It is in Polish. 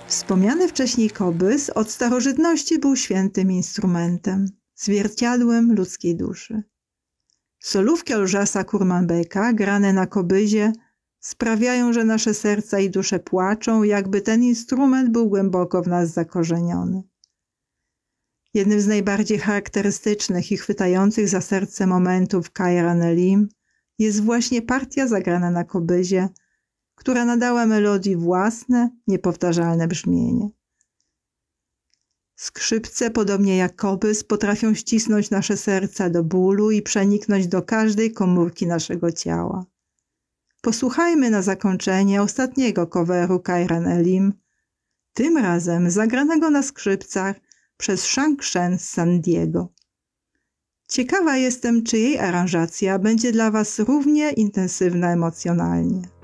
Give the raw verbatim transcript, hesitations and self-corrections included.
Wspomniany wcześniej kobys od starożytności był świętym instrumentem, zwierciadłem ludzkiej duszy. Solówki Olżasa Kurmanbeka, grane na kobyzie, sprawiają, że nasze serca i dusze płaczą, jakby ten instrument był głęboko w nas zakorzeniony. Jednym z najbardziej charakterystycznych i chwytających za serce momentów Kairan Elim jest właśnie partia zagrana na kobyzie, która nadała melodii własne, niepowtarzalne brzmienie. Skrzypce, podobnie jak kobys, potrafią ścisnąć nasze serca do bólu i przeniknąć do każdej komórki naszego ciała. Posłuchajmy na zakończenie ostatniego coveru Kairan Elim, tym razem zagranego na skrzypcach przez Shang Shen z San Diego. Ciekawa jestem, czy jej aranżacja będzie dla Was równie intensywna emocjonalnie.